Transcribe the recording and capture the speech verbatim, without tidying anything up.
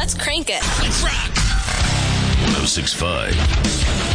Let's crank it. Let's rock. one oh six point five